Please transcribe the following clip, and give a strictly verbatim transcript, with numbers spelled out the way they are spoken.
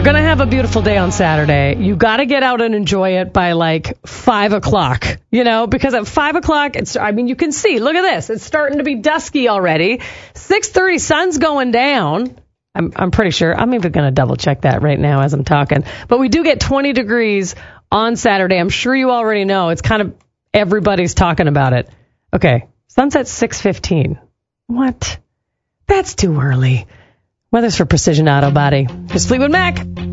you're going to have a beautiful day on Saturday, you got to get out and enjoy it by like five o'clock, you know, because at five o'clock, it's, I mean, you can see, look at this. It's starting to be dusky already. six thirty, sun's going down. I'm, I'm pretty sure. I'm even going to double check that right now as I'm talking. But we do get twenty degrees on Saturday. I'm sure you already know. It's kind of, everybody's talking about it. Okay. Sun's at six fifteen. What? That's too early. Weather's for Precision Auto Body. Here's Fleetwood Mac.